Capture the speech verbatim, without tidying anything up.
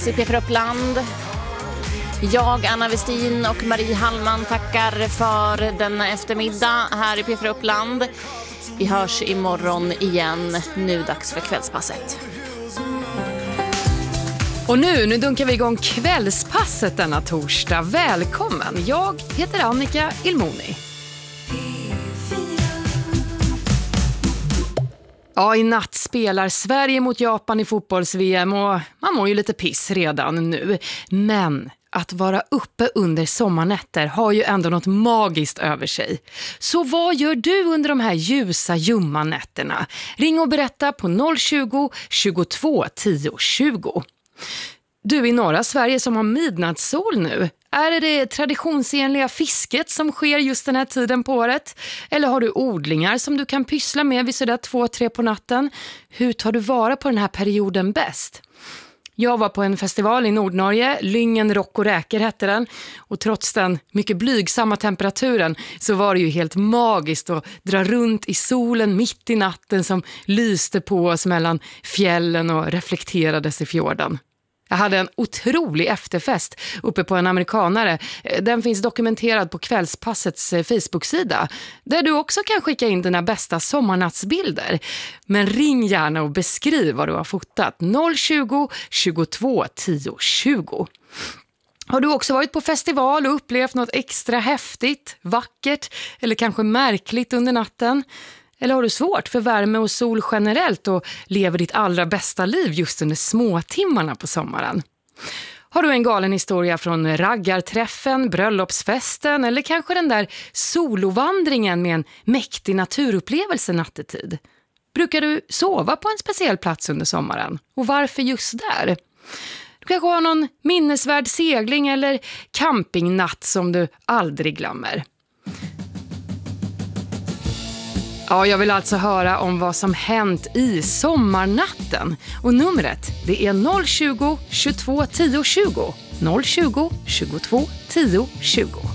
I P fyra Uppland. Jag, Anna Westin och Marie Hallman tackar för denna eftermiddag här i P fyra Uppland. Vi hörs imorgon igen. Nu dags för kvällspasset. Och nu, nu dunkar vi igång kvällspasset denna torsdag. Välkommen! Jag heter Annika Ilmoni. Ja, i natt spelar Sverige mot Japan i fotbolls-V M och man mår ju lite piss redan nu. Men att vara uppe under sommarnätter har ju ändå något magiskt över sig. Så vad gör du under de här ljusa, ljumma nätterna? Ring och berätta på noll tjugo, tjugotvå, tio, tjugo. Du i norra Sverige som har midnattssol nu, är det det traditionsenliga fisket som sker just den här tiden på året? Eller har du odlingar som du kan pyssla med vid sådär två, tre på natten? Hur tar du vara på den här perioden bäst? Jag var på en festival i Nordnorge, Lyngen Rock och Räker hette den. Och trots den mycket blygsamma temperaturen så var det ju helt magiskt att dra runt i solen mitt i natten som lyste på oss mellan fjällen och reflekterades i fjorden. Jag hade en otrolig efterfest uppe på en amerikanare. Den finns dokumenterad på Kvällspassets Facebook-sida. Där du också kan skicka in dina bästa sommarnattsbilder. Men ring gärna och beskriv vad du har fotat. noll tjugo, tjugotvå, tio, tjugo. Har du också varit på festival och upplevt något extra häftigt, vackert eller kanske märkligt under natten? Eller har du svårt för värme och sol generellt och lever ditt allra bästa liv just under småtimmarna på sommaren? Har du en galen historia från raggarträffen, bröllopsfesten eller kanske den där solovandringen med en mäktig naturupplevelse nattetid? Brukar du sova på en speciell plats under sommaren? Och varför just där? Du kanske har någon minnesvärd segling eller campingnatt som du aldrig glömmer. Ja, jag vill alltså höra om vad som hänt i sommarnatten. Och numret, det är noll tjugo, tjugotvå, tio, tjugo. noll tjugo, tjugotvå, tio, tjugo.